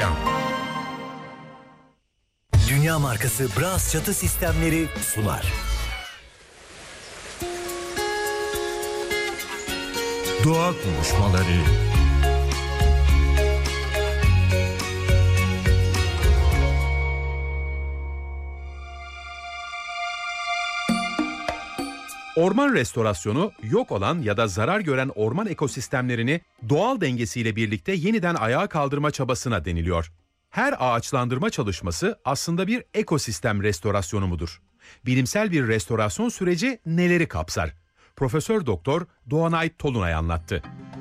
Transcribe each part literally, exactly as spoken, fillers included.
Yaşam. Dünya markası Bras çatı sistemleri sunar. Doğa konuşmaları. Orman restorasyonu, yok olan ya da zarar gören orman ekosistemlerini doğal dengesiyle birlikte yeniden ayağa kaldırma çabasına deniliyor. Her ağaçlandırma çalışması aslında bir ekosistem restorasyonu mudur? Bilimsel bir restorasyon süreci neleri kapsar? Profesör Doktor Doğanay Tolunay anlattı.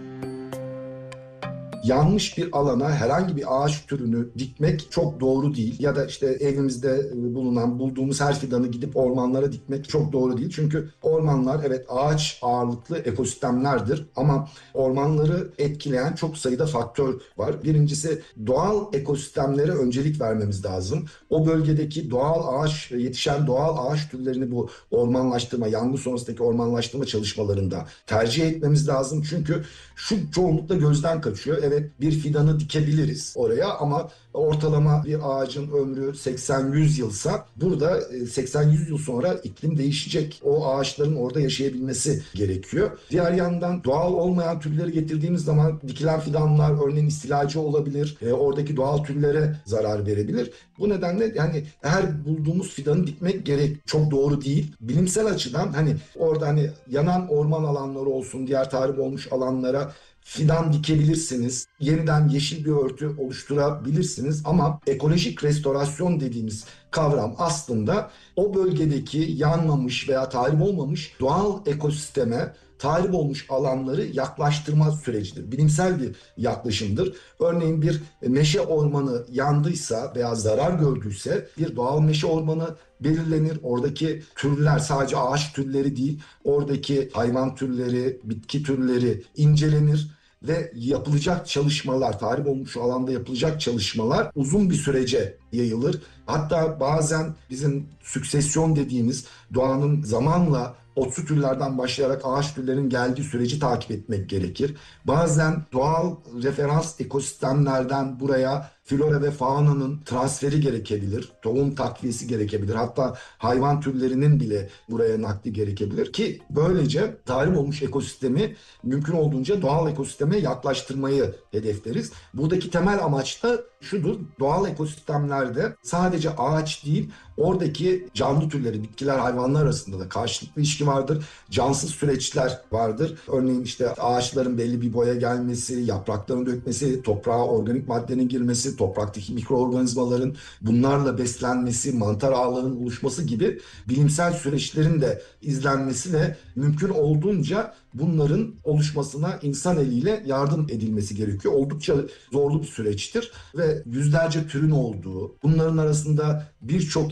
Yanlış bir alana herhangi bir ağaç türünü dikmek çok doğru değil. Ya da işte evimizde bulunan, bulduğumuz her fidanı gidip ormanlara dikmek çok doğru değil. Çünkü ormanlar evet ağaç ağırlıklı ekosistemlerdir ama ormanları etkileyen çok sayıda faktör var. Birincisi doğal ekosistemlere öncelik vermemiz lazım. O bölgedeki doğal ağaç, yetişen doğal ağaç türlerini bu ormanlaştırma, yangın sonrasındaki ormanlaştırma çalışmalarında tercih etmemiz lazım. Çünkü şu çoğunlukla gözden kaçıyor. Evet, bir fidanı dikebiliriz oraya ama ortalama bir ağacın ömrü seksen yüz yılsa burada seksen yüz yıl sonra iklim değişecek. O ağaçların orada yaşayabilmesi gerekiyor. Diğer yandan doğal olmayan türleri getirdiğimiz zaman dikilen fidanlar örneğin istilacı olabilir. E, oradaki doğal türlere zarar verebilir. Bu nedenle yani her bulduğumuz fidanı dikmek gerek. Çok doğru değil. Bilimsel açıdan hani orada hani yanan orman alanları olsun, diğer tahrip olmuş alanlara fidan dikebilirsiniz. Yeniden yeşil bir örtü oluşturabilirsiniz ama ekolojik restorasyon dediğimiz kavram aslında o bölgedeki yanmamış veya tahrip olmamış doğal ekosisteme tahrip olmuş alanları yaklaştırma sürecidir. Bilimsel bir yaklaşımdır. Örneğin bir meşe ormanı yandıysa veya zarar gördüyse bir doğal meşe ormanı belirlenir. Oradaki türler sadece ağaç türleri değil, oradaki hayvan türleri, bitki türleri incelenir ve yapılacak çalışmalar, tahrip olmuş alanda yapılacak çalışmalar uzun bir sürece yayılır. Hatta bazen bizim süksesyon dediğimiz doğanın zamanla otsu türlerden başlayarak ağaç türlerin geldiği süreci takip etmek gerekir. Bazen doğal referans ekosistemlerden buraya flora ve faunanın transferi gerekebilir. Tohum takviyesi gerekebilir. Hatta hayvan türlerinin bile buraya nakli gerekebilir ki böylece tahrip olmuş ekosistemi mümkün olduğunca doğal ekosisteme yaklaştırmayı hedefleriz. Buradaki temel amaç da şudur. Doğal ekosistemlerde sadece ağaç değil, oradaki canlı türleri, bitkiler, hayvanlar arasında da karşılıklı ilişki vardır. Cansız süreçler vardır. Örneğin işte ağaçların belli bir boya gelmesi, yaprakların dökmesi, toprağa organik maddenin girmesi, topraktaki mikroorganizmaların bunlarla beslenmesi, mantar ağlarının oluşması gibi bilimsel süreçlerin de izlenmesi ve mümkün olduğunca bunların oluşmasına insan eliyle yardım edilmesi gerekiyor. Oldukça zorlu bir süreçtir ve yüzlerce türün olduğu, bunların arasında birçok